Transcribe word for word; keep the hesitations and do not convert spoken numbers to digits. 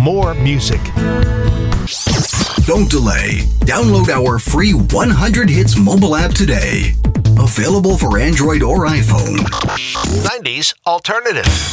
more music. Don't delay. Download our free one hundred Hits mobile app today. Available for Android or iPhone. nineties Alternative.